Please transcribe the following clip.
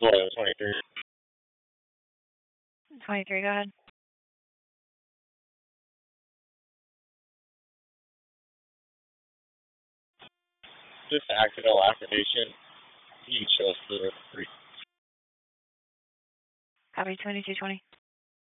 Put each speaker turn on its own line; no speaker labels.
Loyal 23.
23, go ahead.
This accidental activation, he shows for 3.
Copy 2220.